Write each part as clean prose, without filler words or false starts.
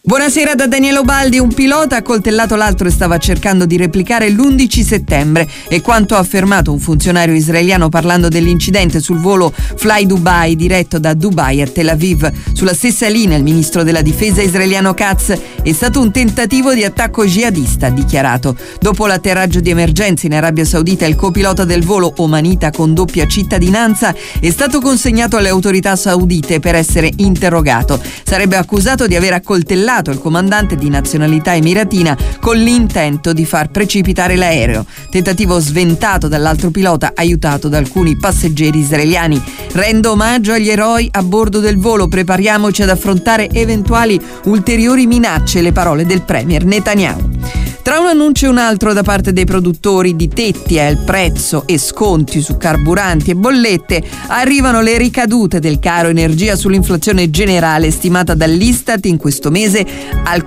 Buonasera da Daniele Obaldi. Un pilota ha accoltellato l'altro e stava cercando di replicare l'11 settembre. È quanto ha affermato un funzionario israeliano parlando dell'incidente sul volo Fly Dubai diretto da Dubai a Tel Aviv. Sulla stessa linea il ministro della difesa israeliano Katz: è stato un tentativo di attacco jihadista, ha dichiarato. Dopo l'atterraggio di emergenza in Arabia Saudita, il copilota del volo, omanita con doppia cittadinanza, è stato consegnato alle autorità saudite per essere interrogato. Sarebbe accusato di aver accoltellato il comandante di nazionalità emiratina con l'intento di far precipitare l'aereo. Tentativo sventato dall'altro pilota, aiutato da alcuni passeggeri israeliani. Rendo omaggio agli eroi a bordo del volo, prepariamoci ad affrontare eventuali ulteriori minacce, le parole del premier Netanyahu. Tra un annuncio e un altro da parte dei produttori di tetti al prezzo e sconti su carburanti e bollette, arrivano le ricadute del caro energia sull'inflazione generale, stimata dall'Istat in questo mese al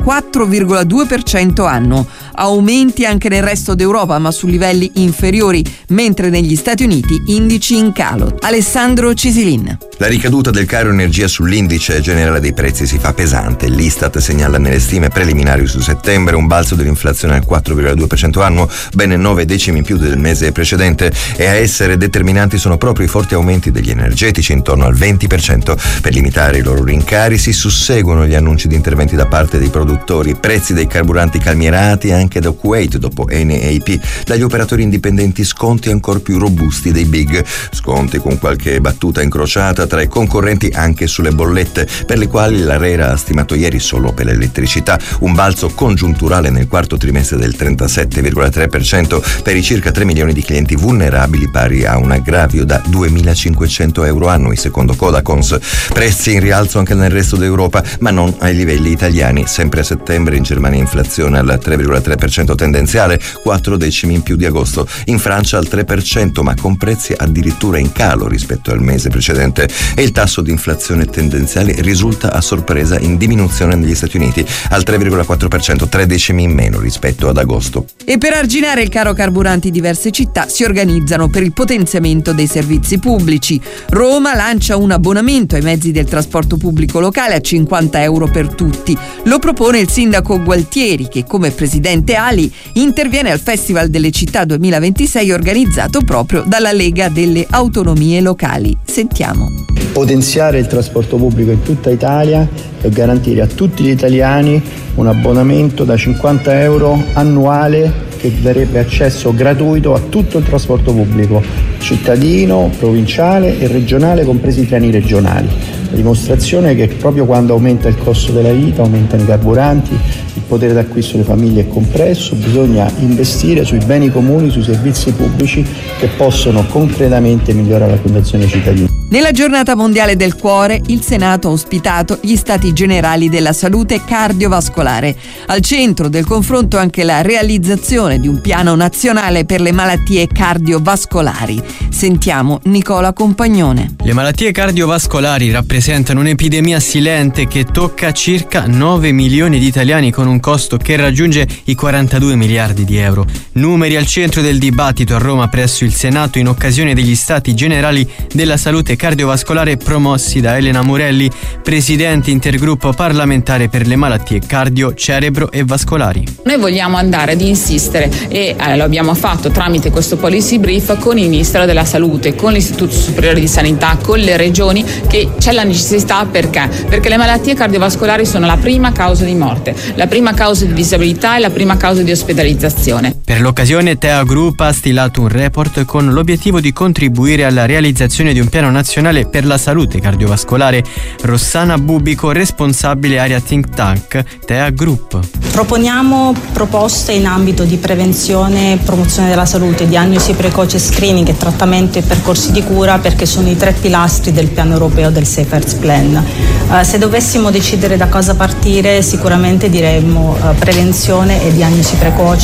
4,2% annuo. Aumenti anche nel resto d'Europa, ma su livelli inferiori, mentre negli Stati Uniti indici in calo. Alessandro Cisilin. La ricaduta del caro energia sull'indice generale dei prezzi si fa pesante. L'Istat segnala nelle stime preliminari su settembre un balzo dell'inflazione al 4,2% annuo, ben 9 decimi in più del mese precedente, e a essere determinanti sono proprio i forti aumenti degli energetici, intorno al 20%. Per limitare i loro rincari si susseguono gli annunci di interventi da parte dei produttori, prezzi dei carburanti calmierati anche da Kuwait dopo NAP, dagli operatori indipendenti sconti ancor più robusti dei big, sconti con qualche battuta incrociata tra i concorrenti anche sulle bollette, per le quali l'ARERA ha stimato ieri solo per l'elettricità un balzo congiunturale nel quarto trimestre del 37,3% per i circa 3 milioni di clienti vulnerabili, pari a un aggravio da 2.500 euro annui secondo Codacons. Prezzi in rialzo anche nel resto d'Europa, ma non ai livelli italiani. Sempre a settembre in Germania inflazione al 3,3% tendenziale, 4 decimi in più di agosto. In Francia al 3%, ma con prezzi addirittura in calo rispetto al mese precedente. E il tasso di inflazione tendenziale risulta a sorpresa in diminuzione negli Stati Uniti al 3,4%, 3 decimi in meno rispetto ad agosto. E per arginare il caro carburanti, diverse città si organizzano per il potenziamento dei servizi pubblici. Roma lancia un abbonamento ai mezzi del trasporto pubblico locale a 50 euro per tutti. Lo propone il sindaco Gualtieri, che come presidente Ali interviene al Festival delle Città 2026 organizzato proprio dalla Lega delle Autonomie Locali. Sentiamo. Potenziare il trasporto pubblico in tutta Italia e garantire a tutti gli italiani un abbonamento da 50 euro annuale che darebbe accesso gratuito a tutto il trasporto pubblico, cittadino, provinciale e regionale, compresi i treni regionali. La dimostrazione è che proprio quando aumenta il costo della vita, aumentano i carburanti, il potere d'acquisto delle famiglie è compresso, bisogna investire sui beni comuni, sui servizi pubblici che possono concretamente migliorare la condizione dei cittadini. Nella giornata mondiale del cuore, il Senato ha ospitato gli Stati Generali della Salute Cardiovascolare. Al centro del confronto anche la realizzazione di un piano nazionale per le malattie cardiovascolari. Sentiamo Nicola Compagnone. Le malattie cardiovascolari rappresentano un'epidemia silente che tocca circa 9 milioni di italiani con un costo che raggiunge i 42 miliardi di euro. Numeri al centro del dibattito a Roma presso il Senato in occasione degli Stati Generali della Salute cardiovascolare promossi da Elena Murelli, presidente intergruppo parlamentare per le malattie cardio, cerebro e vascolari. Noi vogliamo andare ad insistere e lo abbiamo fatto tramite questo policy brief con il Ministero della Salute, con l'Istituto Superiore di Sanità, con le regioni, che c'è la necessità perché le malattie cardiovascolari sono la prima causa di morte, la prima causa di disabilità e la prima causa di ospedalizzazione. Per l'occasione TEA Group ha stilato un report con l'obiettivo di contribuire alla realizzazione di un piano nazionale per la salute cardiovascolare. Rossana Bubico, responsabile area think tank TEA Group. Proponiamo proposte in ambito di prevenzione e promozione della salute, diagnosi precoce, screening e trattamento e percorsi di cura, perché sono i 3 pilastri del piano europeo del Safe Hearts Plan. Se dovessimo decidere da cosa partire, sicuramente diremmo prevenzione e diagnosi precoce.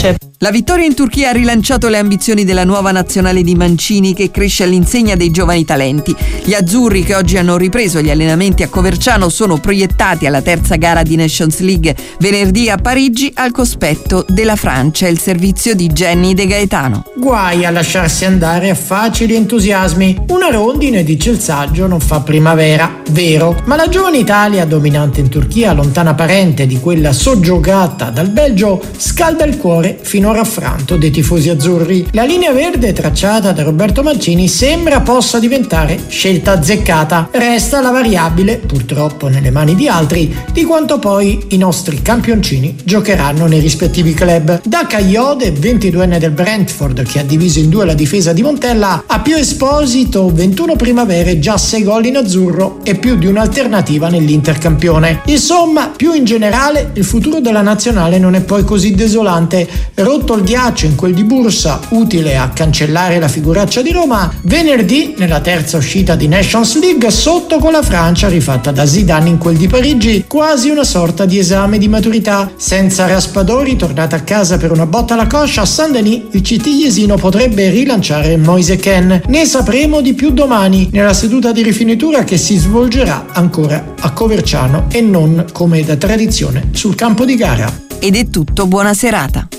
La vittoria in Turchia ha rilanciato le ambizioni della nuova nazionale di Mancini, che cresce all'insegna dei giovani talenti. Gli azzurri, che oggi hanno ripreso gli allenamenti a Coverciano, sono proiettati alla terza gara di Nations League venerdì a Parigi al cospetto della Francia. Il servizio di Jenny De Gaetano. Guai a lasciarsi andare a facili entusiasmi. Una rondine, dice il saggio, non fa primavera. Vero, ma la giovane Italia, dominante in Turchia, lontana parente di quella soggiogata dal Belgio, scalda il cuore fino a raffranto dei tifosi azzurri. La linea verde tracciata da Roberto Mancini sembra possa diventare scelta azzeccata. Resta la variabile, purtroppo nelle mani di altri, di quanto poi i nostri campioncini giocheranno nei rispettivi club. Da Kayode, 22enne del Brentford, che ha diviso in due la difesa di Montella, a Pio Esposito, 21 primavere, già 6 gol in azzurro e più di un'alternativa nell'Inter campione. Insomma, più in generale, il futuro della nazionale non è poi così desolante. Rotto il ghiaccio in quel di Bursa, utile a cancellare la figuraccia di Roma, venerdì, nella terza uscita di Nations League, sotto con la Francia rifatta da Zidane in quel di Parigi, quasi una sorta di esame di maturità. Senza Raspadori, tornata a casa per una botta alla coscia, a Saint-Denis il citigliesino potrebbe rilanciare Moise Kean. Ne sapremo di più domani, nella seduta di rifinitura che si svolgerà ancora a Coverciano e non, come da tradizione, sul campo di gara. Ed è tutto, buona serata.